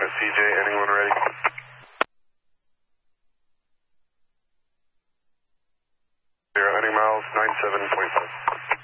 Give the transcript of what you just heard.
at CJ, anyone ready? Zero, any miles, 97.5.